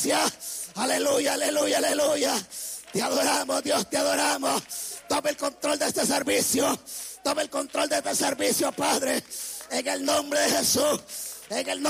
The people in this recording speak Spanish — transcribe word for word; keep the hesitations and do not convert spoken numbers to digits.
gracias. Aleluya, aleluya, aleluya. Te adoramos, Dios, te adoramos. Toma el control de este servicio. Toma el control de este servicio, Padre. En el nombre de Jesús. En el nombre